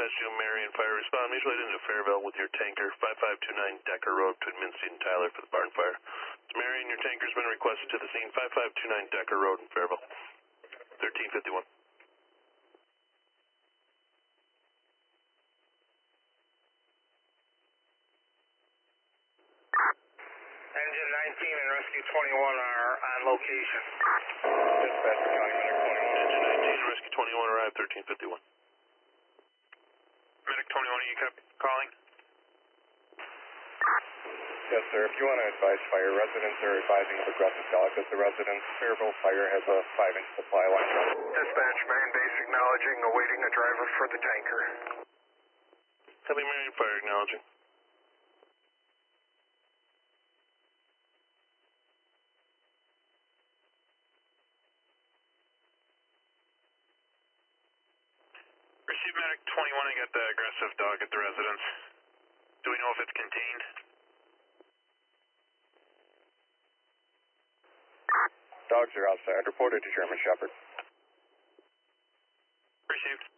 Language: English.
dispatch to Marion Fire. Respond immediately into Fairville with your tanker, 5529 Decker Road between Mincy and Tyler for the barn fire. It's Marion, your tanker's been requested to the scene, 5529 Decker Road in Fairville, 1351. Engine 19 and Rescue 21 are on location. Dispatch for County Medic 21. Engine 19 and Rescue 21 arrived, 1351. Medic 21, are you calling? Yes, sir. If you want to advise fire, residents are advising of aggressive dog at the residence. Fairville Fire has a 5-inch supply line. Dispatch, Marion Base acknowledging, awaiting a driver for the tanker. Copy, Marion Fire acknowledging. Receive Medic 21, I got the aggressive dog at the residence. Do we know if it's contained? Dogs are outside. Reported to German Shepherd. Received.